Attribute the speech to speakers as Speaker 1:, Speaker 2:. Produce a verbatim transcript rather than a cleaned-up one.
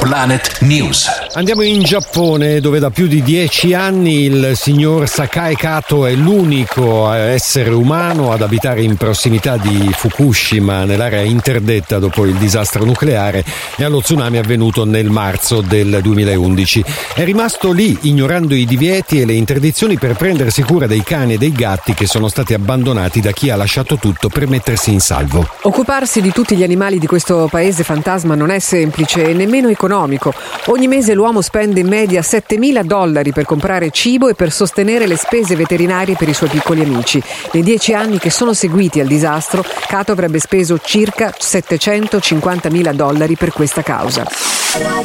Speaker 1: Planet News.
Speaker 2: Andiamo in Giappone, dove da più di dieci anni il signor Sakae Kato è l'unico essere umano ad abitare in prossimità di Fukushima, nell'area interdetta dopo il disastro nucleare e allo tsunami avvenuto nel marzo del duemilaundici. È rimasto lì, ignorando i divieti e le interdizioni, per prendersi cura dei cani e dei gatti che sono stati abbandonati da chi ha lasciato tutto per mettersi in salvo.
Speaker 3: Occuparsi di tutti gli animali di questo paese fantasma non è semplice e nemmeno economico. Ogni mese l'uomo spende in media settemila dollari per comprare cibo e per sostenere le spese veterinarie per i suoi piccoli amici. Nei dieci anni che sono seguiti al disastro, Kato avrebbe speso circa settecentocinquantamila dollari per questa causa.